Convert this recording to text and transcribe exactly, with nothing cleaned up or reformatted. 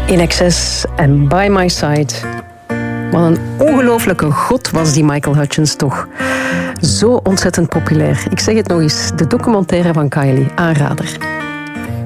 In Excess en By My Side. Wat een ongelooflijke god was die Michael Hutchence toch. Zo ontzettend populair. Ik zeg het nog eens, de documentaire van Kylie, aanrader.